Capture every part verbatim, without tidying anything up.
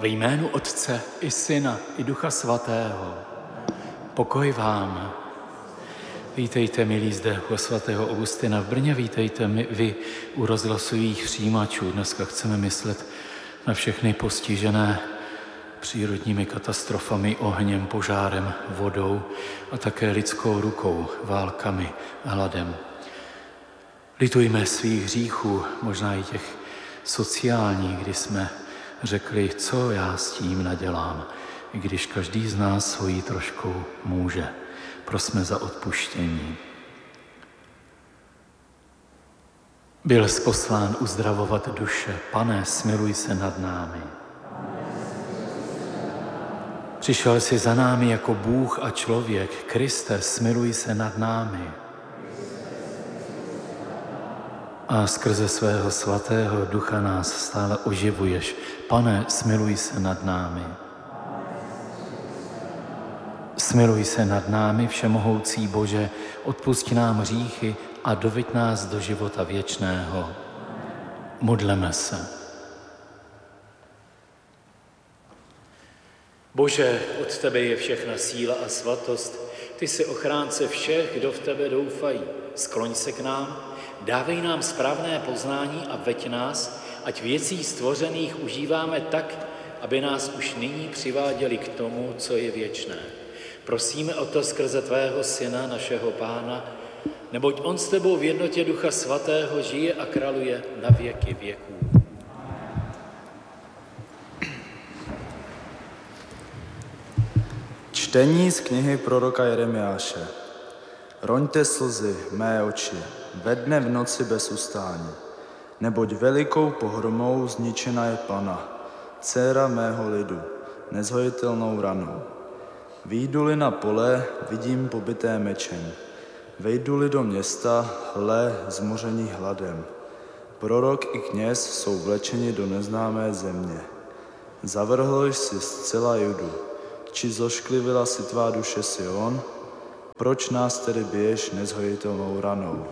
Ve jménu Otce i Syna i Ducha Svatého. Pokoj vám. Vítejte, milí zde u svatého Augustina v Brně, vítejte my, vy u rozhlasových přijímačů. Dneska chceme myslet na všechny postižené přírodními katastrofami, ohněm, požárem, vodou a také lidskou rukou, válkami, hladem. Litujme svých hříchů, možná i těch sociálních, kdy jsme řekli, co já s tím nadělám, i když každý z nás svojí troškou může. Prosme za odpuštění. Byl jsi poslán uzdravovat duše. Pane, smiluj se nad námi. Přišel jsi za námi jako Bůh a člověk. Kriste, smiluj se nad námi. A skrze svého svatého ducha nás stále oživuješ. Pane, smiluj se nad námi. Smiluj se nad námi, všemohoucí Bože, odpusti nám hříchy a doveď nás do života věčného. Modleme se. Bože, od tebe je všechna síla a svatost. Ty jsi ochránce všech, kdo v tebe doufají. Skloň se k nám, dávej nám správné poznání a veď nás, ať věcí stvořených užíváme tak, aby nás už nyní přiváděli k tomu, co je věčné. Prosíme o to skrze tvého Syna, našeho Pána, neboť on s tebou v jednotě Ducha Svatého žije a králuje na věky věků. Čtení z knihy proroka Jeremiáše. Roňte slzy, mé oči, ve dne v noci bez ustání, neboť velikou pohromou zničena je Pana, dcéra mého lidu, nezhojitelnou ranou. Výjdu-li na pole, vidím pobyté mečem. Vejdu-li do města, hle, zmoření hladem. Prorok i kněz jsou vlečeni do neznámé země. Zavrhl jsi zcela Judu, či zošklivila si tvá duše Sion? Proč nás tedy biješ nezhojitelnou ranou?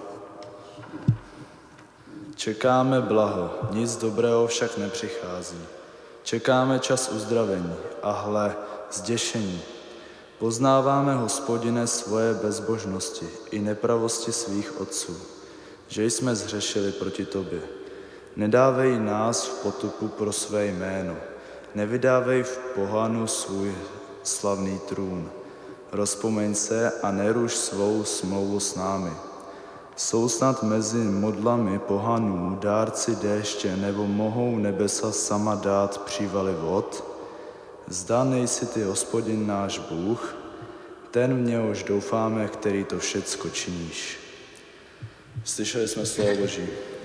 Čekáme blaho, nic dobrého však nepřichází. Čekáme čas uzdravení a hle, zděšení. Poznáváme, Hospodine, svoje bezbožnosti i nepravosti svých otců, že jsme zhřešili proti tobě. Nedávej nás v potupu pro své jméno, nevydávej v pohanu svůj slavný trůn. Rozpomeň se a neruš svou smlouvu s námi. Jsou snad mezi modlami pohanů dárci déště, nebo mohou nebesa sama dát přívaly vod? Zda nejsi ty, Hospodin náš Bůh, ten, v něhož doufáme, který to všecko činíš. Slyšeli jsme slovo Boží.